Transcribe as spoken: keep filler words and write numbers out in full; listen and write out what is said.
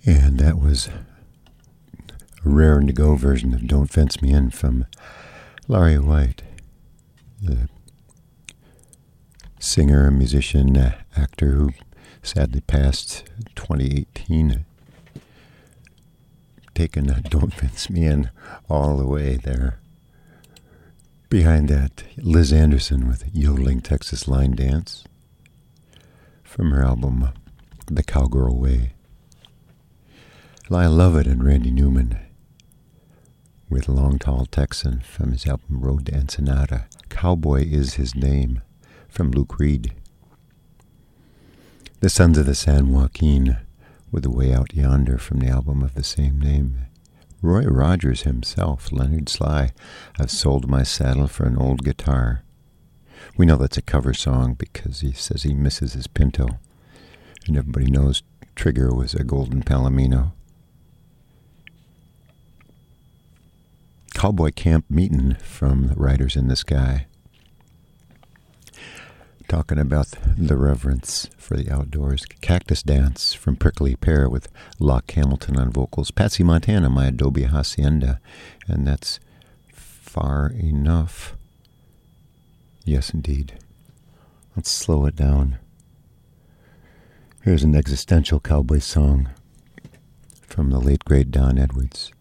And that was a rare and to go version of Don't Fence Me In from Laurie White, the singer, musician, uh, actor who sadly passed twenty eighteen. Taking uh, Don't Fence Me In all the way there. Behind that, Liz Anderson with Yodeling Texas Line Dance from her album The Cowgirl Way. Lyle Lovett and Randy Newman with Long Tall Texan from his album Road to Ensenada. Cowboy Is His Name from Luke Reed. The Sons of the San Joaquin with The Way Out Yonder from the album of the same name. Roy Rogers himself, Leonard Sly, I've sold my saddle for an old guitar. We know that's a cover song because he says he misses his Pinto. And everybody knows Trigger was a Golden Palomino. Cowboy Camp Meetin' from Riders in the Sky. Talking about the reverence for the outdoors. Cactus Dance from Prickly Pear with Locke Hamilton on vocals. Patsy Montana, My Adobe Hacienda. And that's Far Enough. Yes, indeed. Let's slow it down. Here's an existential cowboy song from the late great Don Edwards.